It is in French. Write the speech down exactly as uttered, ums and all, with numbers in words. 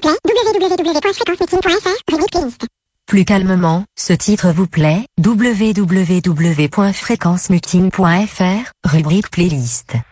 plaît, w w w point fréquence meeting point f r, rubrique playlist. Plus calmement, ce titre vous plaît, w w w point fréquence meeting point f r, rubrique playlist.